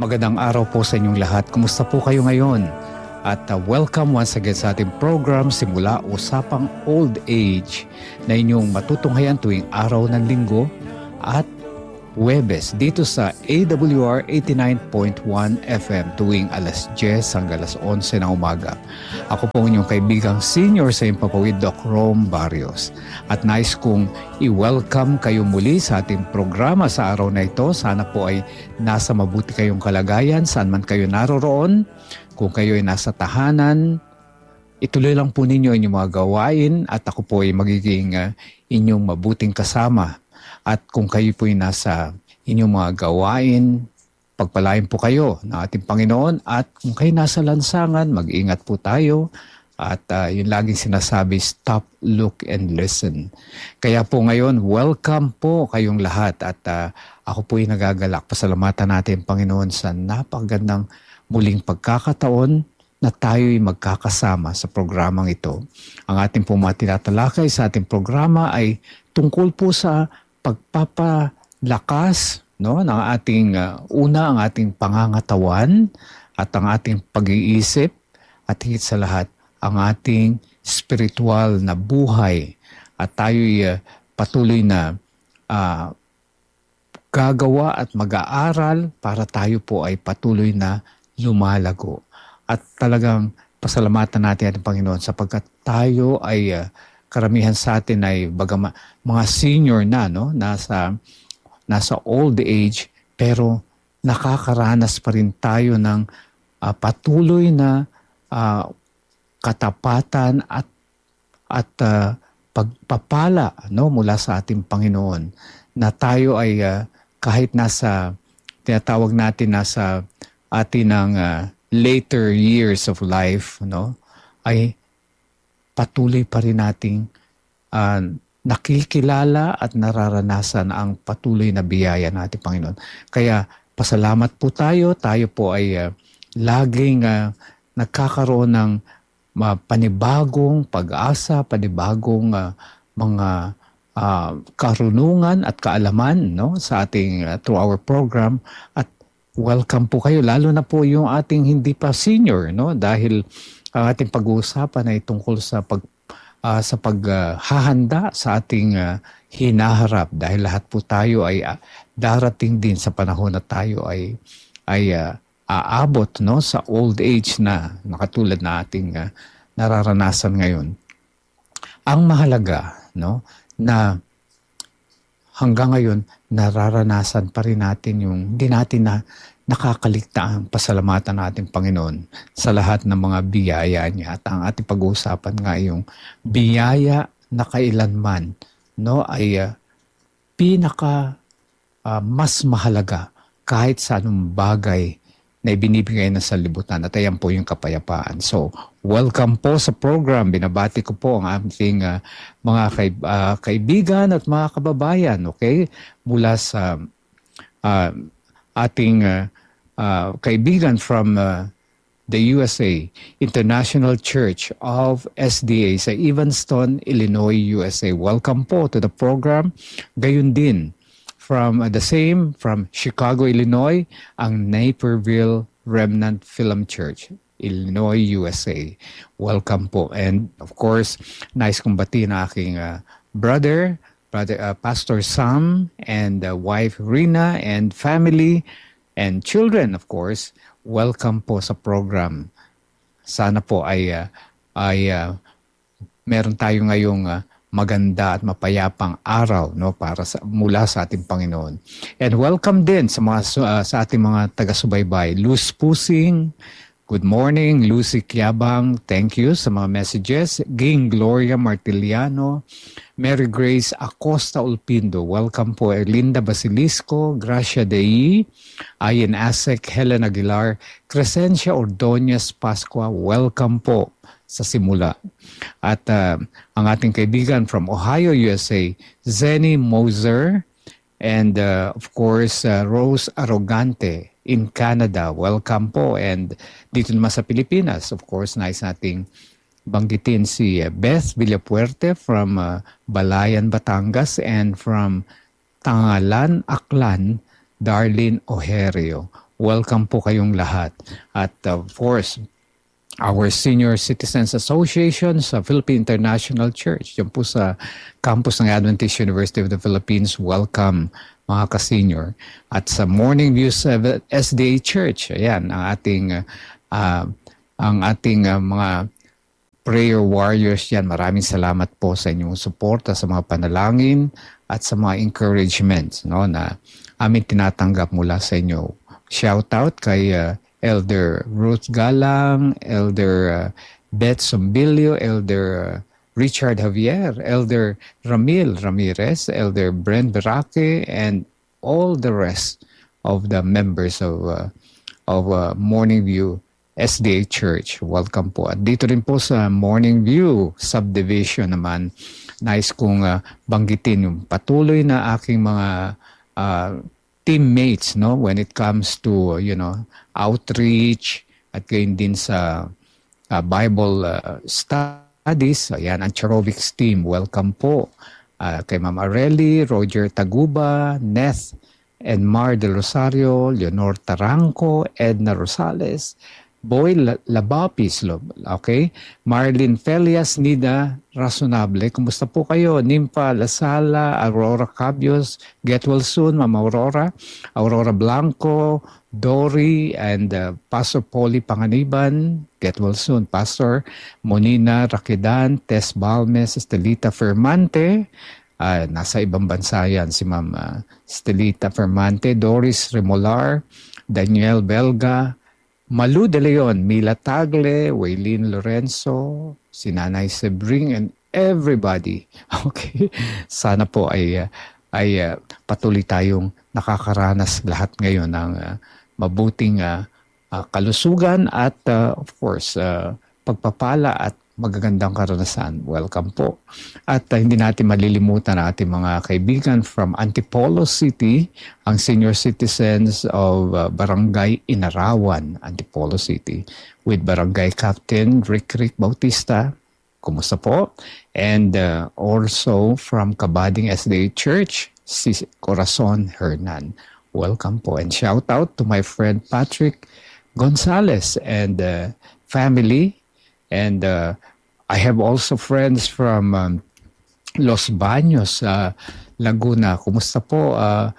Magandang araw po sa inyong lahat. Kumusta po kayo ngayon? At welcome once again sa ating program Simula Usapang Old Age na inyong matutunghayan tuwing araw ng linggo at Huwebes dito sa AWR 89.1 FM tuwing alas 10 hanggang alas 11 ng umaga. Ako po inyong kaibigang senior sa Impapawid, Doc Rom Barrios. At nais kong i-welcome kayo muli sa ating programa sa araw na ito. Sana po ay nasa mabuti kayong kalagayan, saan man kayo naroroon. Kung kayo ay nasa tahanan, ituloy lang po ninyo inyong mga gawain at ako po ay magiging inyong mabuting kasama. At kung kayo po ay nasa inyong mga gawain, pagpalain po kayo ng ating Panginoon. At kung kayo nasa lansangan, mag-ingat po tayo. At yun laging sinasabi, stop, look, and listen. Kaya po ngayon, welcome po kayong lahat. At ako po ay nagagalak. Pasalamatan natin, Panginoon, sa napakagandang muling pagkakataon na tayo'y magkakasama sa programang ito. Ang ating po mga tinatalakay sa ating programa ay tungkol po sa pagpapalakas ng ating ang ating pangangatawan at ang ating pag-iisip at higit sa lahat ang ating spiritual na buhay at tayo'y patuloy na gagawa at mag-aaral para tayo po ay patuloy na lumalago. At talagang pasalamatan natin ating Panginoon sapagkat tayo ay karamihan sa atin ay mga senior na, no? Nasa old age, pero nakakaranas pa rin tayo ng patuloy na katapatan at pagpapala, no? Mula sa ating Panginoon. Na tayo ay kahit tinatawag natin nasa atin ng later years of life, no? Ay patuloy pa rin nating nakikilala at nararanasan ang patuloy na biyaya natin, Panginoon. Kaya pasalamat po tayo. Tayo po ay laging nagkakaroon ng panibagong pag-asa, panibagong mga karunungan at kaalaman, no, sa ating through our program. At welcome po kayo, lalo na po yung ating hindi pa senior, no, dahil ang ating pag-uusapan ay tungkol sa paghahanda sa ating hinaharap dahil lahat po tayo ay darating din sa panahon na tayo ay aabot, no, sa old age na katulad na ating nararanasan ngayon. Ang mahalaga, no, na hanggang ngayon nararanasan pa rin natin yung hindi natin na nakakaligtaan ang pasalamatan nating Panginoon sa lahat ng mga biyaya niya. At ang ating pag-uusapan nga yung biyaya na kailanman, no, ay mas mahalaga kahit sa anong bagay na ibinibigay na sa libutan. At ayan po yung kapayapaan. So, welcome po sa program. Binabati ko po ang ating mga kaibigan at mga kababayan, okay? Mula sa ating kaibigan from the USA, International Church of SDA sa Evanston, Illinois, USA. Welcome po to the program. Gayon din, from Chicago, Illinois, ang Naperville Remnant Film Church, Illinois, USA. Welcome po. And of course, nice kong batiin na aking brother Pastor Sam and wife Rina and family and children, of course. Welcome po sa program. Sana po ay meron tayo ngayong maganda at mapayapang araw, no, mula sa ating Panginoon. And welcome din sa ating mga taga-subaybay. Luz Pusing, good morning. Lucy Kiabang, thank you sa mga messages. Ging Gloria Martiliano, Mary Grace Acosta Ulpindo, welcome po. Erlinda Basilisco, Gracia Dei, Ayen Asek, Helen Aguilar, Crescencia Ordonez Pascua, welcome po sa simula. At ang ating kaibigan from Ohio, USA, Zenny Moser, and of course, Rose Arrogante in Canada, welcome po. And dito naman sa Pilipinas, of course, nice nating banggitin si Beth Villapuerte from Balayan, Batangas, and from Tangalan, Aklan, Darlene Ojerio. welcome po kayong lahat. At of course, our Senior Citizens Association sa Philippine International Church, yung po sa campus ng Adventist University of the Philippines, welcome mga ka-senior. At sa Morning View SDA Church, ayan, ang ating mga prayer warriors yan. Maraming salamat po sa inyong suporta sa mga panalangin at sa mga encouragements, no, na amin tinatanggap mula sa inyo. Shout out kay Elder Ruth Galang, Elder Beth Sombilio, Elder Richard Javier, Elder Ramil Ramirez, Elder Bren Beraque, and all the rest of the members of Morning View SDA Church. Welcome po. At dito rin po sa Morning View Subdivision naman, nais kong banggitin yung patuloy na aking mga teammates, no, when it comes to outreach at gayon din sa Bible studies. Ayan, ang Cherovics team, welcome po. Kay Ma'am Areli, Roger Taguba, Neth and Mar del Rosario, Leonor Taranco, Edna Rosales, Boy Labapis, okay? Marlene Felias, Nida Razonable. Kumusta po kayo? Nimpa Lasala, Aurora Cabios, get well soon, Mama Aurora. Aurora Blanco, Dory, and Pastor Polly Panganiban, get well soon. Pastor Monina Raquidan, Tess Balmes, Estelita Fermante, nasa ibang bansa yan, si Ma'am Estelita Fermante, Doris Remolar, Daniel Belga, Malu de Leon, Mila Tagle, Waylene Lorenzo, si Nanay Sebring, and everybody. Okay, sana po ay patuloy tayong nakakaranas lahat ngayon ng mabuting kalusugan at of course pagpapala at magagandang karanasan. Welcome po. At hindi natin malilimutan ang ating mga kaibigan from Antipolo City, ang senior citizens of Barangay Inarawan, Antipolo City, with Barangay Captain Rick Bautista. Kumusta po? And also from Kabading SDA Church, si Corazon Hernan. Welcome po. And shout out to my friend Patrick Gonzalez and family. And I have also friends from Los Baños, Laguna. Kumusta po,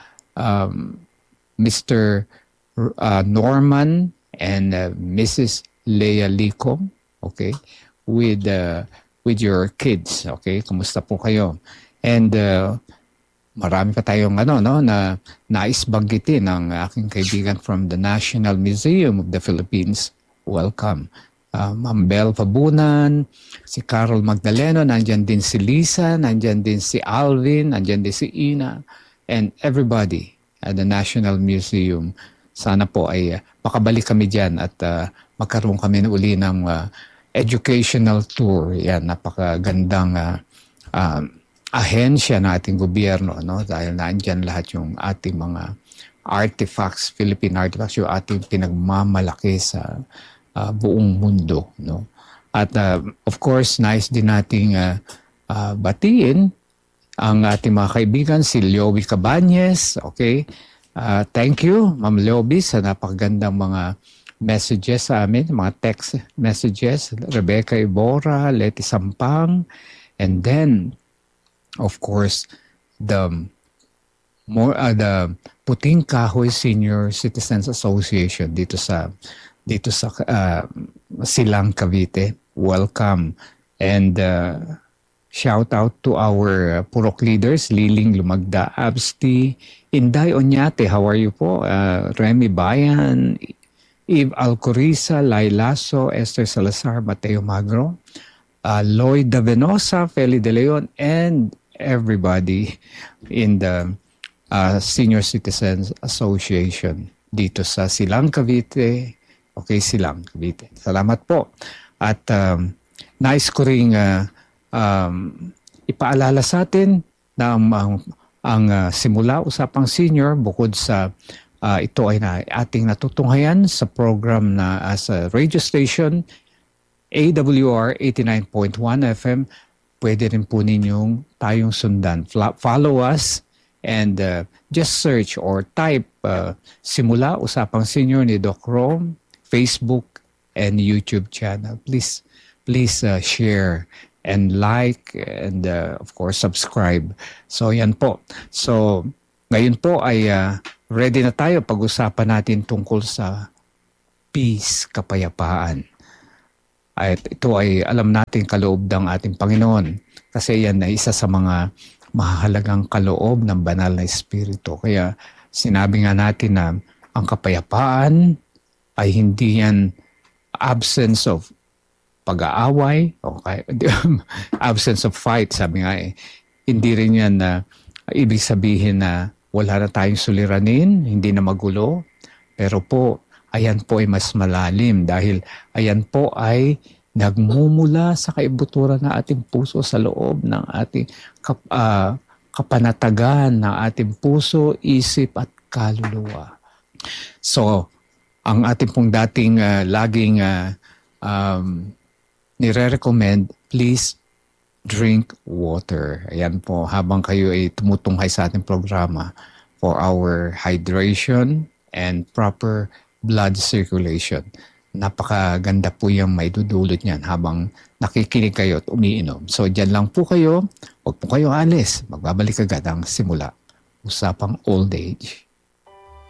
Mr. Norman and Mrs. Leia Licom, okay, with your kids, okay? Kumusta po kayo? And marami pa tayong na nais banggitin ng aking kaibigan from the National Museum of the Philippines. Welcome. Ma'am Bel Pabunan, si Carol Magdaleno, nandyan din si Lisa, nandyan din si Alvin, nandyan din si Ina, and everybody at the National Museum. Sana po ay makabalik kami dyan at magkaroon kami uli ng educational tour. Yan, napakagandang ahensya ng ating gobyerno, no? Dahil nandyan lahat yung ating mga artifacts, Philippine artifacts, yung ating pinagmamalaki sa buong mundo, no? At of course, nice din nating batiin ang ating mga kaibigan, si Leoby Cabañez, okay? Thank you, Ma'am Leoby, sa napakagandang mga messages sa amin, mga text messages. Rebecca Ibora, Leti Sampang, and then, of course, the Puting Kahoy Senior Citizens Association dito sa Silang, Cavite. Welcome. And shout out to our Purok leaders, Liling Lumagda Absti, Inday Onyate, how are you po? Remy Bayan, Eve Alcoriza, Lailaso, Esther Salazar, Mateo Magro, Lloyd Davenosa, Feli De Leon, and everybody in the Senior Citizens Association dito sa Silang, Cavite. Okay, Silang, Cavite. Salamat po. At nais ko ring ipaalala sa atin na ang Simula Usapang Senior, bukod sa ito ay ating natutunghayan sa program na sa radio station AWR 89.1 FM, pwede rin po ninyong tayong sundan. Follow us And just search or type Simula Usapang Senior ni Doc Rom, Facebook and YouTube channel. Please share and like and of course subscribe. So yan po. So ngayon po ay ready na tayo pag-usapan natin tungkol sa peace, kapayapaan. At ito ay alam natin kaloob ng ating Panginoon kasi yan ay isa sa mga mahalagang kaloob ng banal na espiritu. Kaya sinabi nga natin na ang kapayapaan ay hindi yan absence of pag-aaway, okay, absence of fight, sabi nga eh. Hindi rin yan na ibig sabihin na wala na tayong suliranin, hindi na magulo. Pero po, ayan po ay mas malalim dahil ayan po ay nagmumula sa kaibuturan ng ating puso sa loob ng ating kapanatagan ng ating puso, isip at kaluluwa. So, ang ating pong dating laging nire-recommend, please drink water. Ayan po, habang kayo ay tumutunghay sa ating programa for our hydration and proper blood circulation. Napakaganda po yung may dudulot niyan habang nakikinig kayo at umiinom. So, dyan lang po kayo. Huwag po kayo alis. Magbabalik agad ang Simula Usapang Old Age.